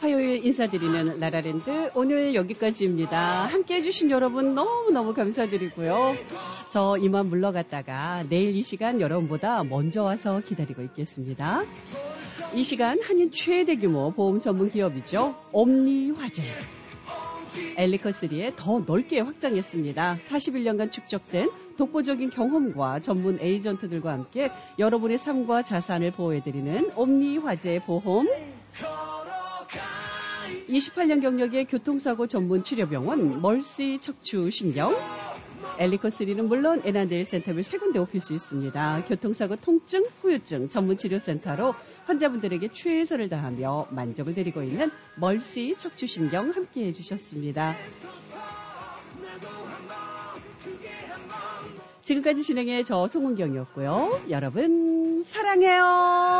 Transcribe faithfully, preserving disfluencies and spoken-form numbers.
화요일 인사드리는 라라랜드 오늘 여기까지입니다. 함께해 주신 여러분 너무너무 감사드리고요. 저 이만 물러갔다가 내일 이 시간 여러분보다 먼저 와서 기다리고 있겠습니다. 이 시간 한인 최대 규모 보험 전문 기업이죠. 옴니화재. 엘리커쓰리에 더 넓게 확장했습니다. 사십일 년간 축적된 독보적인 경험과 전문 에이전트들과 함께 여러분의 삶과 자산을 보호해드리는 옴니화재 보험. 이십팔 년 경력의 교통사고 전문 치료병원 멀시 척추신경. 엘리커쓰리는 물론 애난데일 센터별 세 군데 오피스 있습니다. 교통사고 통증, 후유증 전문치료센터로 환자분들에게 최선을 다하며 만족을 드리고 있는 멀시 척추신경 함께해 주셨습니다. 지금까지 진행해 저 송은경이었고요. 여러분 사랑해요.